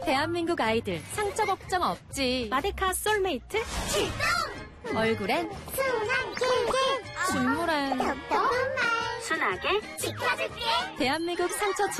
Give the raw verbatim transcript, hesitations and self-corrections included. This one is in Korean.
대한민국 아이들 상처 걱정 없지. 마데카 솔메이트 출동! 얼굴엔 순한 길게 중물엔 똑똑한 말 순하게 지켜줄게. 대한민국 상처